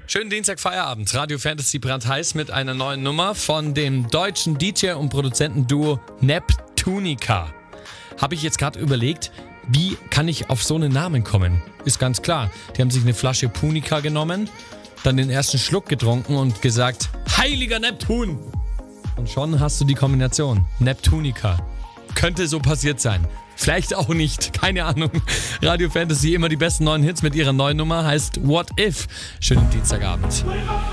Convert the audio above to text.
Schönen Dienstag, Feierabend. Radio Fantasy brandheiß mit einer neuen Nummer von dem deutschen DJ- und Produzentenduo Neptunica. Habe ich jetzt gerade überlegt, wie kann ich auf so einen Namen kommen? Ist ganz klar. Die haben sich eine Flasche Punica genommen, dann den ersten Schluck getrunken und gesagt, heiliger Neptun! Und schon hast du die Kombination. Neptunica. Könnte so passiert sein. Vielleicht auch nicht, keine Ahnung. Radio Fantasy, immer die besten neuen Hits mit ihrer neuen Nummer, heißt What If. Schönen Dienstagabend.